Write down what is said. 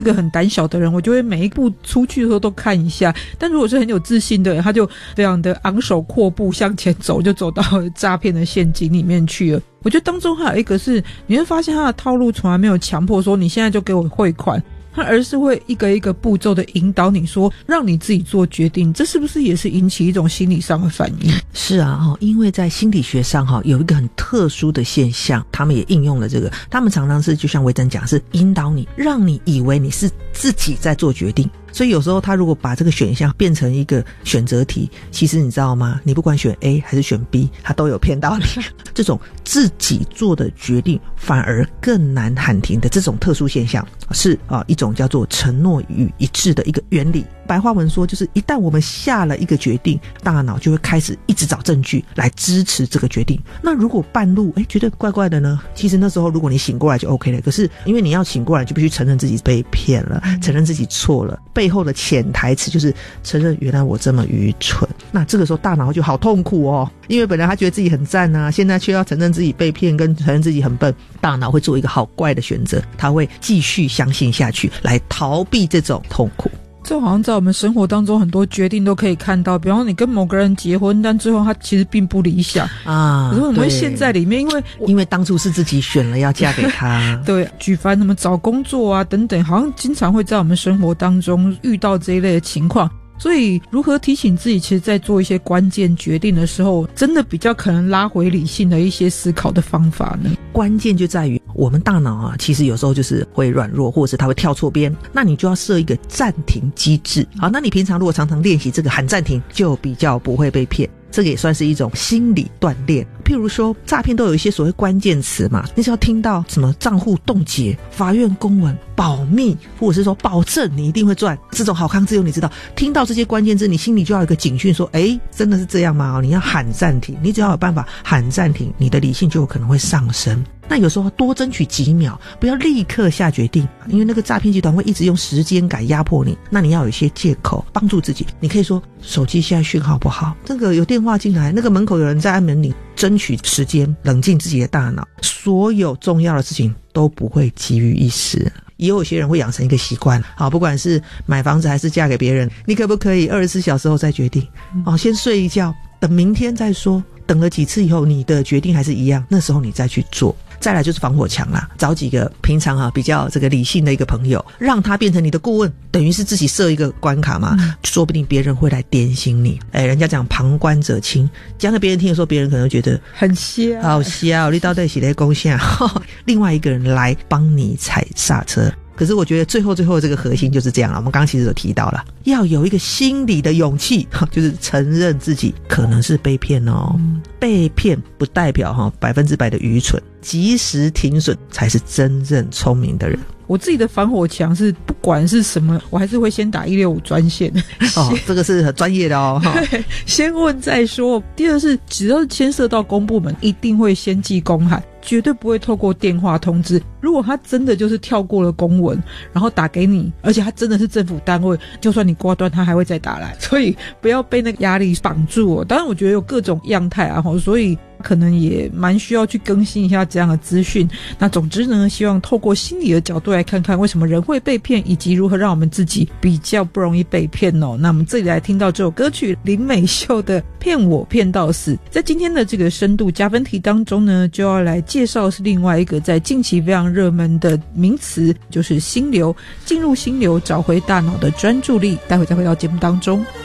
一个很胆小的人，我就会每一步出去的时候都看一下，但如果是很有自信的人，他就非常的昂首阔步向前走，就走到诈骗的陷阱里面去了。我觉得当中还有一个是你会发现他的套路从来没有强迫说你现在就给我汇款，他而是会一个一个步骤的引导你说让你自己做决定，这是不是也是引起一种心理上的反应？ 是啊，因为在心理学上有一个很特殊的现象，他们也应用了这个，他们常常是就像维珍讲，是引导你让你以为你是自己在做决定。所以有时候他如果把这个选项变成一个选择题，其实你知道吗，你不管选 A 还是选 B 他都有骗到你这种自己做的决定反而更难喊停的这种特殊现象，是一种叫做承诺与一致的一个原理。白话文说就是一旦我们下了一个决定，大脑就会开始一直找证据来支持这个决定。那如果半路觉得怪怪的呢，其实那时候如果你醒过来就 OK 了，可是因为你要醒过来就必须承认自己被骗了，承认自己错了，背后的潜台词就是承认原来我这么愚蠢。那这个时候大脑就好痛苦哦，因为本来他觉得自己很赞啊，现在却要承认自己被骗跟承认自己很笨，大脑会做一个好怪的选择，他会继续相信下去来逃避这种痛苦。 这好像在我们生活当中很多决定都可以看到，比方说你跟某个人结婚，但最后他其实并不理想啊，可是我们会陷在里面， 因为当初是自己选了要嫁给他对，举凡什么找工作啊等等，好像经常会在我们生活当中遇到这一类的情况。所以如何提醒自己，其实在做一些关键决定的时候，真的比较可能拉回理性的一些思考的方法呢？ 关键就在于我们大脑其实有时候就是会软弱，或者是它会跳错边，那你就要设一个暂停机制。好，那你平常如果常常练习这个喊暂停，就比较不会被骗。这个也算是一种心理锻炼。譬如说诈骗都有一些所谓关键词嘛，你只要听到什么账户冻结、法院公文、保密，或者是说保证你一定会赚，这种好康自由，你知道听到这些关键字，你心里就要有一个警讯说真的是这样吗？你要喊暂停，你只要有办法喊暂停，你的理性就有可能会上升。那有时候多争取几秒，不要立刻下决定，因为那个诈骗集团会一直用时间感压迫你，那你要有一些借口帮助自己。你可以说手机现在讯号不好，这个有电话进来，那个门口有人在按门铃，争取时间，冷静自己的大脑，所有重要的事情都不会急于一时。也有些人会养成一个习惯，好，不管是买房子还是嫁给别人，你可不可以24小时后再决定？先睡一觉，等明天再说。等了几次以后，你的决定还是一样，那时候你再去做。再来就是防火墙啦，找几个平常比较这个理性的一个朋友，让他变成你的顾问，等于是自己设一个关卡嘛，说不定别人会来点醒你。人家讲旁观者清，讲给别人听的时候，别人可能觉得很瞎， 好瞎你到底是在攻下另外一个人来帮你踩刹车。可是我觉得最后这个核心就是这样了，我们刚刚其实有提到了，要有一个心理的勇气，就是承认自己可能是被骗哦。被骗不代表100%的愚蠢，及时停损才是真正聪明的人。我自己的防火墙是不管是什么，我还是会先打165专线这个是很专业的对，先问再说。第二是只要牵涉到公部门，一定会先寄公函，绝对不会透过电话通知。如果他真的就是跳过了公文，然后打给你，而且他真的是政府单位，就算你挂断他还会再打来，所以不要被那个压力绑住当然我觉得有各种样态所以可能也蛮需要去更新一下这样的资讯。那总之呢，希望透过心理的角度来看看为什么人会被骗，以及如何让我们自己比较不容易被骗那我们这里来听到这首歌曲林美秀的《骗我骗到死》。在今天的这个深度加分题当中呢，就要来介绍是另外一个在近期非常热门的名词，就是心流。进入心流，找回大脑的专注力。待会再回到节目当中。